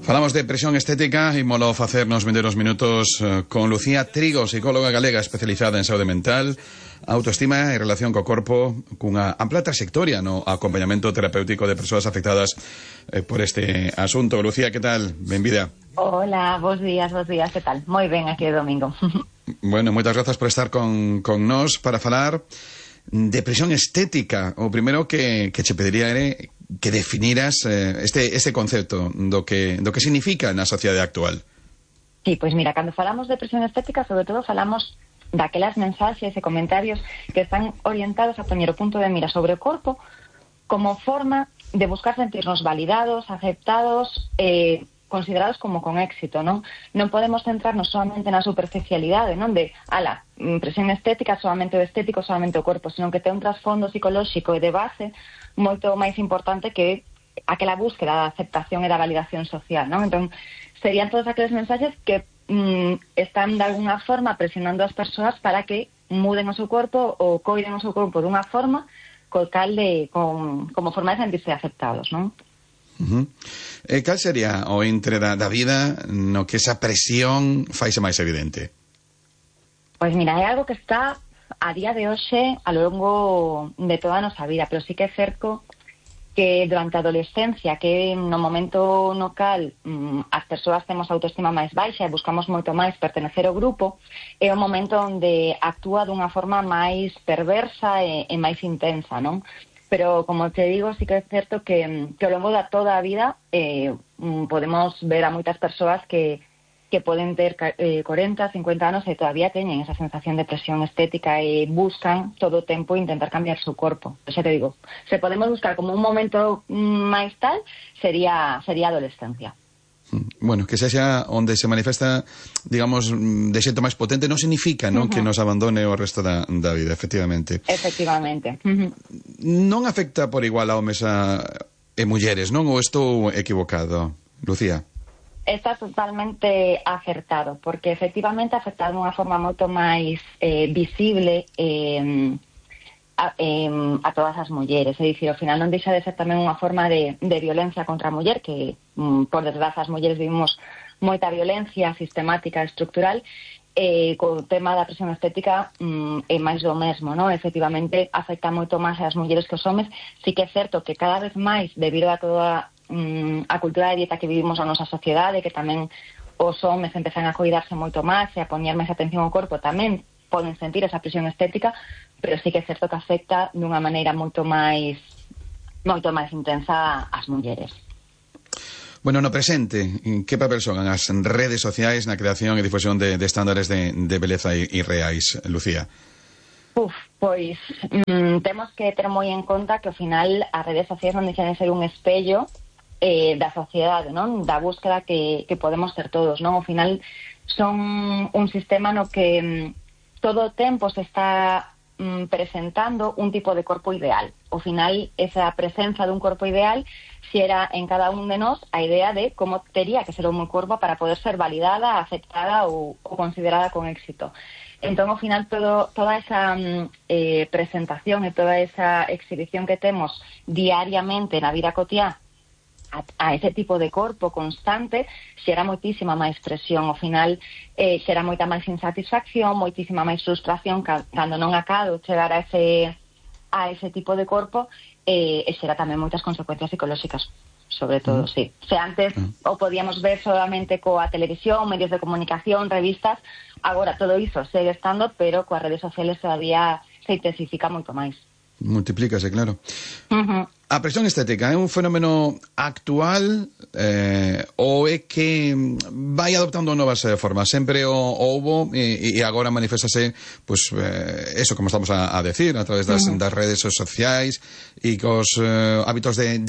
Falamos de presión estética e molo facernos vindeiros minutos con Lucía Trigo, psicóloga galega especializada en saúde mental, autoestima e relación co corpo, cunha ampla trayectoria no acompañamento terapéutico de persoas afectadas por este asunto. Lucía, que tal? Benvida. Hola, bos días, que tal? Moi ben aquí de domingo. Bueno, moitas grazas por estar con nós para falar de presión estética. O primeiro que che pediría é que definiras este concepto do que significa na sociedade actual. Sí, pois mira, cando falamos de presión estética, sobre todo falamos daquelas mensaxes e comentarios que están orientados a poñer o punto de mira sobre o corpo como forma de buscar sentirnos validados, aceptados, considerados como con éxito, non? Non podemos centrarnos solamente na superficialidade, non? De, presión estética, solamente o estético, solamente o corpo, senón que ten un trasfondo psicolóxico e de base moito máis importante que aquela búsqueda da aceptación e da validación social, non? Entón, serían todos aqueles mensaxes que están de alguna forma presionando as persoas para que muden o seu corpo ou coiden o seu corpo dunha forma co cal como forma de sentirse aceptados, non? Cal sería o entre da vida no que esa presión faise máis evidente? Pois mira, é algo que está a día de hoxe a lo longo de toda a nosa vida, pero sí que é certo que durante a adolescencia, que no momento no cal as persoas temos autoestima máis baixa e buscamos moito máis pertenecer ao grupo, é o momento onde actúa dunha forma máis perversa e máis intensa, non? Pero, como te digo, sí que é certo que ao longo da toda a vida podemos ver a moitas persoas que poden ter 40, 50 anos e todavía teñen esa sensación de presión estética e buscan todo o tempo intentar cambiar o seu corpo. Xa te digo, se podemos buscar como un momento máis tal, sería a adolescencia. Bueno, que sexa onde se manifesta, digamos, de xeito máis potente, non significa, non, que nos abandone o resto da vida, efectivamente. Efectivamente. Non afecta por igual a homes e mulleres, non? Ou estou equivocado, Lucía? Está totalmente acertado, porque efectivamente afecta de unha forma moito máis visible a todas as mulleres. É dicir, ao final non deixa de ser tamén unha forma de violencia contra a muller, que por desgraza as mulleres vivimos moita violencia sistemática e estructural, co tema da presión estética é máis do mesmo, non? Efectivamente afecta moito máis as mulleres que os homes. Sí que é certo que cada vez máis, debido a toda a cultura de dieta que vivimos na nosa sociedade, que tamén os homes empezan a cuidarse moito máis e a poñer máis atención ao corpo, tamén poden sentir esa presión estética, pero sí que é certo que afecta dunha maneira moito máis intensa ás mulleres. Bueno, no presente, que papel xogan as redes sociais na creación e difusión de estándares de beleza irreais, Lucía? Pois temos que ter moi en conta que ao final as redes sociais non deixan de ser un espello da sociedade, non? Da búsqueda que podemos ter todos, non? Ao final son un sistema no que todo o tempo se está presentando un tipo de corpo ideal. Ao final, esa presenza dun corpo ideal xera en cada un de nós a idea de como tería que ser o meu corpo para poder ser validada, aceptada ou considerada con éxito. Entón, ao final, toda esa presentación e toda esa exhibición que temos diariamente na vida cotiá a ese tipo de corpo constante xera moitísima máis presión. Ao final xera moita máis insatisfacción, moitísima máis frustración cando non acado chegar a ese tipo de corpo, e xera tamén moitas consecuencias psicolóxicas, sobre todo, sí. Se antes o podíamos ver solamente coa televisión, medios de comunicación, revistas, agora todo iso segue estando, pero coas redes sociales todavía se intensifica moito máis. Multiplícase, claro. A presión estética é un fenómeno actual ou é que vai adoptando novas formas? Sempre o houbo e agora manifestase, pues, eso, como estamos a decir, a través das redes sociais e cos hábitos de